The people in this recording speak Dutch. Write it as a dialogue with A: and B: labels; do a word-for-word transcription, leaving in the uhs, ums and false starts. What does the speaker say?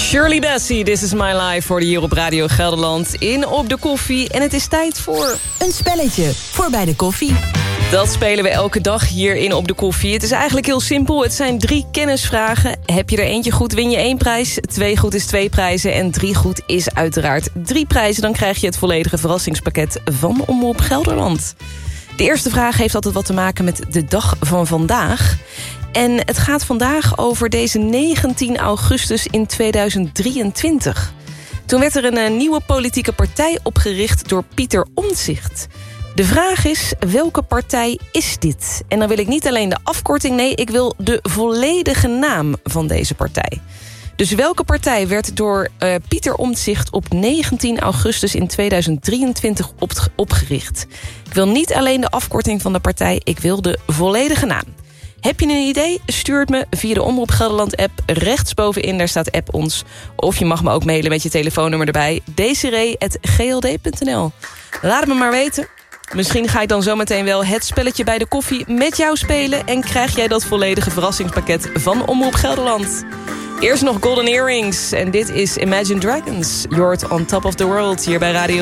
A: Shirley Bassey, This is My Life, voor hier op Radio Gelderland in Op de Koffie. En het is tijd voor
B: een spelletje voor bij de koffie.
A: Dat spelen we elke dag hier in Op de Koffie. Het is eigenlijk heel simpel. Het zijn drie kennisvragen. Heb je er eentje goed, win je één prijs. Twee goed is twee prijzen. En drie goed is uiteraard drie prijzen. Dan krijg je het volledige verrassingspakket van Omroep Gelderland. De eerste vraag heeft altijd wat te maken met de dag van vandaag. En het gaat vandaag over deze negentien augustus in tweeduizend drieëntwintig. Toen werd er een nieuwe politieke partij opgericht door Pieter Omtzigt. De vraag is, welke partij is dit? En dan wil ik niet alleen de afkorting, nee, ik wil de volledige naam van deze partij. Dus welke partij werd door uh, Pieter Omtzigt op negentien augustus in tweeduizend drieëntwintig op, opgericht? Ik wil niet alleen de afkorting van de partij, ik wil de volledige naam. Heb je een idee? Stuur het me via de Omroep Gelderland app. Rechtsbovenin, daar staat app ons. Of je mag me ook mailen met je telefoonnummer erbij. desiree at g l d punt n l. Laat het me maar weten. Misschien ga ik dan zometeen wel het spelletje bij de koffie met jou spelen. En krijg jij dat volledige verrassingspakket van Omroep Gelderland. Eerst nog Golden Earrings. En dit is Imagine Dragons. You're on top of the world hier bij Radio